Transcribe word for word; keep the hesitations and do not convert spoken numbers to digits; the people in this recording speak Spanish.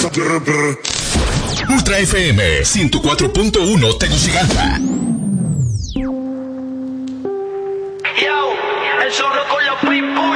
Ultra F M ciento cuatro punto uno Tegucigalpa. Yo, el zorro con los pipos.